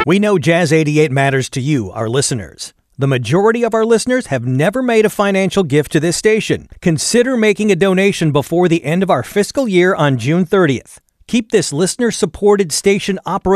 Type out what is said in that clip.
We know Jazz 88 matters to you, our listeners. The majority of our listeners have never made a financial gift to this station. Consider making a donation before the end of our fiscal year on June 30th. Keep this listener-supported station operating